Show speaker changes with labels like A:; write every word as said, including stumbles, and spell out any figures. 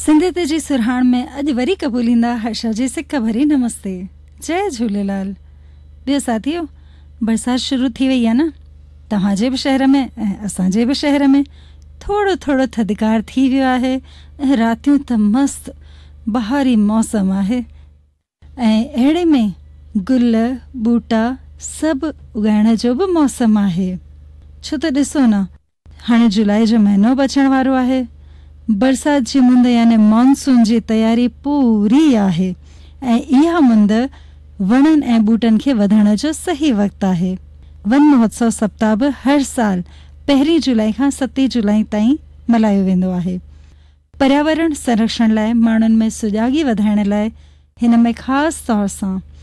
A: सिंधियत जी सुरहाण में अॼु वरी क़बूलींदा हर्षा जी सिक भरी नमस्ते। जय झूलेलाल। ॿियो साथियो, बरसाति शुरू थी वई आहे न। तव्हांजे बि शहर में ऐं असांजे बि शहर में थोरो थोरो थधिकार थी वियो आहे ऐं रातियूं त मस्तु बहारी मौसम आहे। ऐं अहिड़े में गुल ॿूटा सभु उगाइण जो बि मौसम आहे। छो त ॾिसो न, हाणे जुलाई जो महीनो बि अचण वारो आहे। बरसाति जी मुंद यानी मानसून जी तयारी पूरी आहे ऐं इहा मुंद वणनि ऐं ॿूटनि खे वधण जो सही वक़्तु आहे। वन महोत्सव सप्ताह बि हर साल पहिरीं जुलाई खां सतीं जुलाई ताईं मल्हायो वेंदो आहे। पर्यावरण संरक्षण लाइ माण्हुनि में सुजाॻी वधाइण लाइ हिन में ख़ासि तौर सां